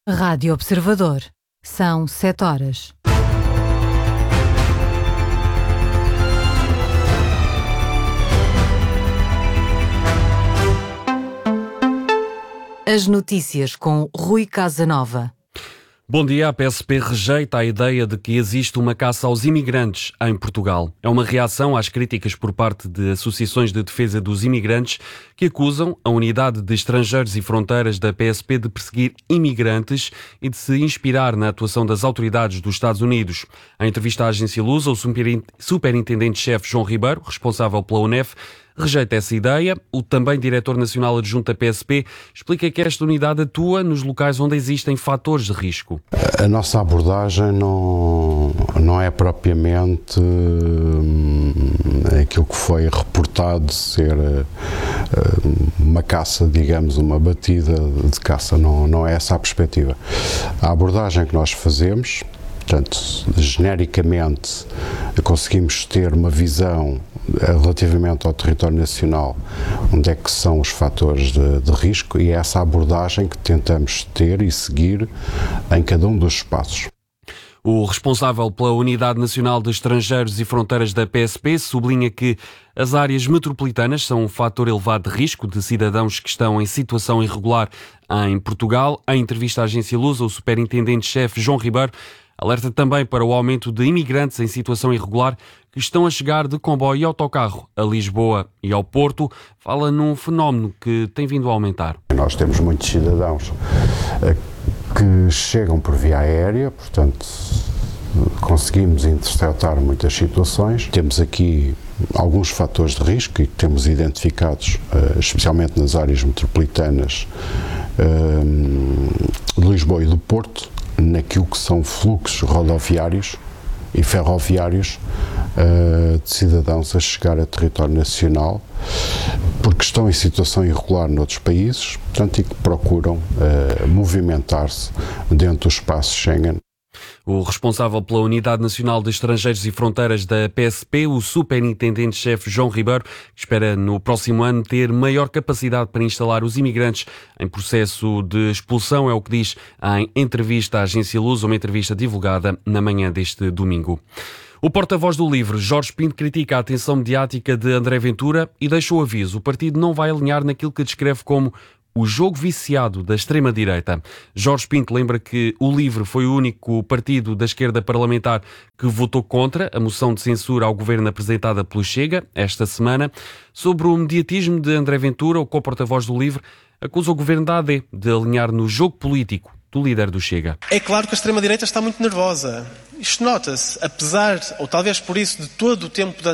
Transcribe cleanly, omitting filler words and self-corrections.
Rádio Observador. São 7 horas. As notícias com Rui Casanova. Bom dia. A PSP rejeita a ideia de que existe uma caça aos imigrantes em Portugal. É uma reação às críticas por parte de associações de defesa dos imigrantes que acusam a Unidade de Estrangeiros e Fronteiras da PSP de perseguir imigrantes e de se inspirar na atuação das autoridades dos Estados Unidos. Em entrevista à agência Lusa, o superintendente-chefe João Ribeiro, responsável pela UNEF, rejeita essa ideia. O também diretor nacional adjunto da PSP explica que esta unidade atua nos locais onde existem fatores de risco. A nossa abordagem não é propriamente aquilo que foi reportado ser uma caça, digamos, uma batida de caça. Não é essa a perspectiva. A abordagem que nós fazemos, portanto, genericamente, conseguimos ter uma visão relativamente ao território nacional, onde é que são os fatores de risco, e é essa abordagem que tentamos ter e seguir em cada um dos espaços. O responsável pela Unidade Nacional de Estrangeiros e Fronteiras da PSP sublinha que as áreas metropolitanas são um fator elevado de risco de cidadãos que estão em situação irregular em Portugal. Em entrevista à agência Lusa, o superintendente-chefe João Ribeiro alerta também para o aumento de imigrantes em situação irregular que estão a chegar de comboio e autocarro a Lisboa e ao Porto. Fala num fenómeno que tem vindo a aumentar. Nós temos muitos cidadãos que chegam por via aérea, portanto conseguimos interceptar muitas situações. Temos aqui alguns fatores de risco e temos identificados, especialmente nas áreas metropolitanas de Lisboa e do Porto, naquilo que são fluxos rodoviários e ferroviários de cidadãos a chegar a território nacional porque estão em situação irregular noutros países, portanto, e que procuram movimentar-se dentro do espaço Schengen. O responsável pela Unidade Nacional de Estrangeiros e Fronteiras da PSP, o superintendente-chefe João Ribeiro, que espera no próximo ano ter maior capacidade para instalar os imigrantes em processo de expulsão, é o que diz em entrevista à agência Lusa, uma entrevista divulgada na manhã deste domingo. O porta-voz do LIVRE, Jorge Pinto, critica a atenção mediática de André Ventura e deixa o aviso: o partido não vai alinhar naquilo que descreve como o jogo viciado da extrema-direita. Jorge Pinto lembra que o LIVRE foi o único partido da esquerda parlamentar que votou contra a moção de censura ao governo apresentada pelo Chega esta semana. Sobre o mediatismo de André Ventura, o co-porta-voz do LIVRE acusa o governo da AD de alinhar no jogo político do líder do Chega. É claro que a extrema-direita está muito nervosa. Isto nota-se, apesar, ou talvez por isso, de todo o tempo de